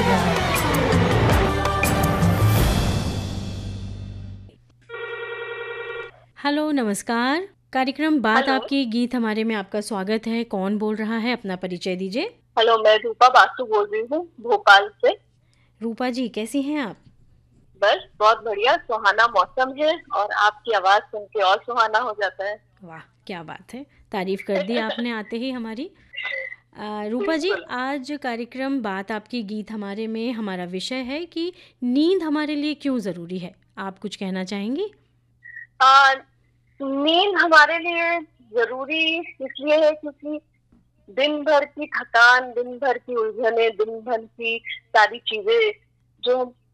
Hello, नमस्कार। कार्यक्रम बात हेलो। आपकी गीत हमारे में आपका स्वागत है। कौन बोल रहा है? अपना परिचय दीजिए। हेलो, मैं रूपा बासु बोल रही हूँ भोपाल से। रूपा जी, कैसी हैं आप? बस बहुत बढ़िया, सुहाना मौसम है और आपकी आवाज सुन के और सुहाना हो जाता है। वाह, क्या बात है! तारीफ कर दी आपने आते ही हमारी। रूपा जी, बिल्कुल। आज कार्यक्रम बात आपकी गीत हमारे में हमारा विषय है कि नींद हमारे लिए क्यों ज़रूरी है? आप कुछ कहना चाहेंगी? आ, नींद हमारे लिए जरूरी इसलिए है क्योंकि दिन भर की थकान, दिन भर की उलझने, दिन भर की सारी चीजें जो